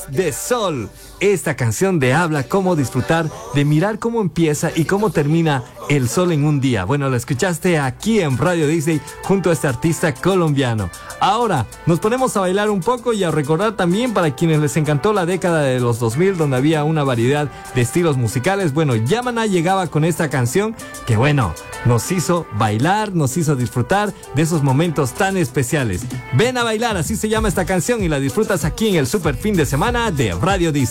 remix de Sol. Esta canción de habla cómo disfrutar de mirar cómo empieza y cómo termina el sol en un día. Bueno, lo escuchaste aquí en Radio Disney junto a este artista colombiano. Ahora nos ponemos a bailar un poco y a recordar también para quienes les encantó la década de los 2000 donde había una variedad de estilos musicales. Bueno, Yamana llegaba con esta canción que bueno, nos hizo bailar, nos hizo disfrutar de esos momentos tan especiales. Ven a bailar, así se llama esta canción y la disfrutas aquí en el super fin de semana de Radio Disney.